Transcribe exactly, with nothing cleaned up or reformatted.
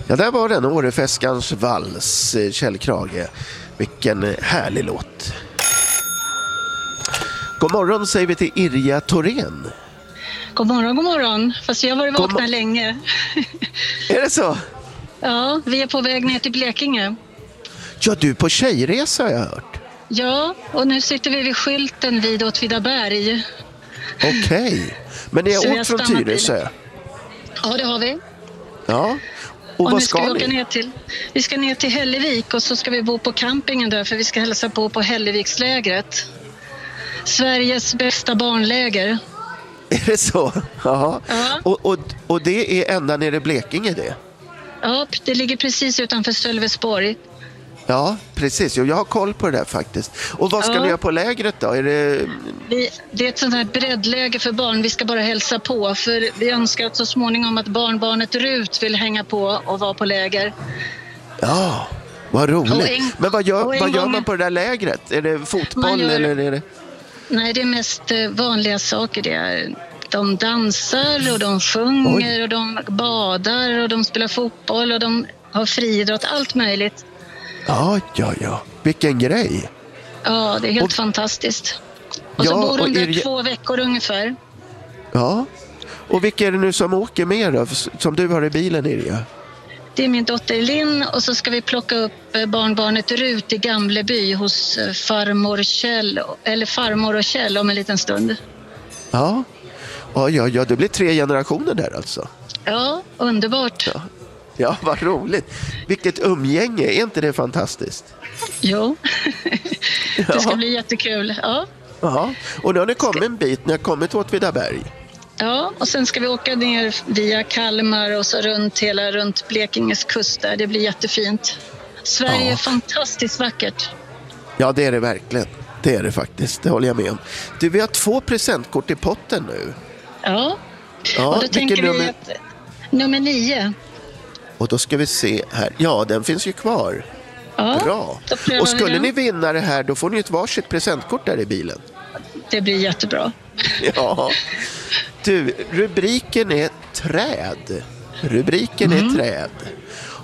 Ja, där var den, Årefäskans vals, Kjell Krage. Vilken härlig låt. God morgon säger vi till Irja Thorén. God morgon, god morgon. Fast jag har varit vakna mo- länge. Är det så? Ja, vi är på väg ner till Blekinge. Ja, du är på tjejresa har jag hört. Ja, och nu sitter vi vid skylten vid Åtvidaberg. Okej, okay. Men ni Så vi har har åkt från stannat Tyresö? Ja, det har vi. Ja, och, Och vad nu ska ska vi åka ni? ner till, vi ska ner till Hällevik och så ska vi bo på campingen där för vi ska hälsa på på Hällevikslägret. Sveriges bästa barnläger. Är det så? Jaha. Ja. Och, och, och det är ända nere i Blekinge det? Ja, det ligger precis utanför Sölvesborg. Ja, precis. Jag har koll på det där faktiskt. Och vad ska Ja. ni göra på lägret då? Är det... Vi, det är ett sånt här breddläger för barn. Vi ska bara hälsa på. För vi önskar att så småningom att barnbarnet Rut vill hänga på och vara på läger. Ja, vad roligt. En, Men vad gör, vad gör gång... man på det där lägret? Är det fotboll gör... eller är det... Nej, det är mest vanliga saker. Det är... De dansar och de sjunger Oj. och de badar och de spelar fotboll och de har friidrott. Allt möjligt. Ja, ja, ja. Vilken grej. Ja, det är helt och... fantastiskt. Och ja, så bor de där er... två veckor ungefär. Ja, och vilka är det nu som åker med då? Som du har i bilen, Irja? Det är min dotter Linn och så ska vi plocka upp barnbarnet Rut i Gamleby hos farmor Kjell, eller farmor och Kjell om en liten stund. Ja, ja, ja, ja det blir tre generationer där alltså. Ja, underbart. Ja, ja vad roligt. Vilket umgänge, är inte det fantastiskt? Jo, det ska ja. bli jättekul. Ja. Ja, och nu har ni kommit en bit, ni har kommit till Åtvidaberg. Ja, och sen ska vi åka ner via Kalmar och så runt hela runt Blekinges kust där. Det blir jättefint. Sverige ja. är fantastiskt vackert. Ja, det är det verkligen. Det är det faktiskt, det håller jag med om. Du, vi har två presentkort i potten nu. Ja, ja och då tänker nummer... vi att nummer nio. Och då ska vi se här. Ja, den finns ju kvar. Ja, bra. Och skulle ni vinna det här, då får ni ett varsitt presentkort där i bilen. Det blir jättebra. Ja. Du, rubriken är träd. Rubriken mm. är träd.